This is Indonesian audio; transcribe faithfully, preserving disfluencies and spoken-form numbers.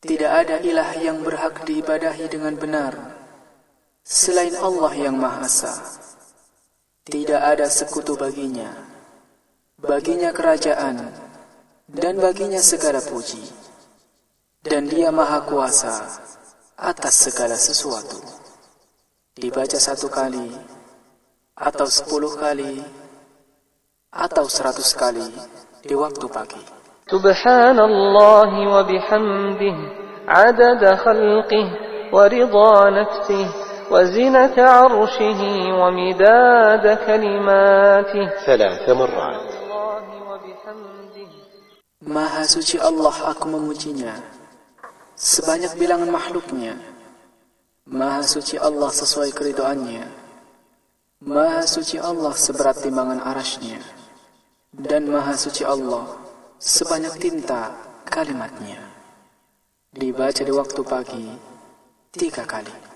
Tidak ada ilah yang berhak diibadahi dengan benar selain Allah yang Maha Esa. Tidak ada sekutu baginya. Baginya kerajaan dan baginya segala puji. Dan Dia Maha Kuasa atas segala sesuatu. Dibaca satu kali, atau sepuluh kali, atau seratus kali di waktu pagi. Subhanallah wa bihamdih, adada khalqih wa ridha nafsih, wa zinata arshih wa midada kalimatih. ثلاث مرات. Maha suci Allah, aku memujinya sebanyak bilangan makhluknya. Maha suci Allah sesuai keridoannya. Maha suci Allah seberat timbangan arasnya. Dan Maha suci Allah sebanyak tinta kalimatnya. Dibaca di waktu pagi tiga kali.